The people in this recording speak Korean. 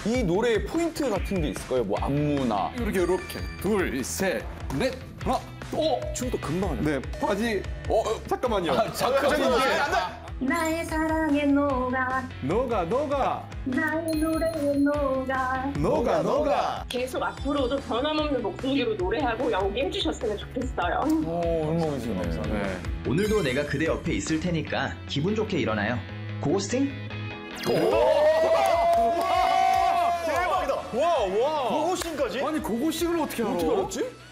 이 노래의 포인트 같은 게 있을까요? 뭐 안무나. 이렇게 둘, 셋, 넷, 하나. 춤도 금방 하네. 네, 바지. 잠깐만요. 나의 사랑에 녹아 너가. 나의 노래에 녹아 계속 앞으로도 변함없는 목소리로 노래하고 연기해 주셨으면 좋겠어요. 울먹이시네. 네. 오늘도 내가 그대 옆에 있을 테니까 기분 좋게 일어나요. 고고스팅? 대박이다. 와. 고고싱까지? 아니, 고고싱을 어떻게 알아? 어떻게 알았지?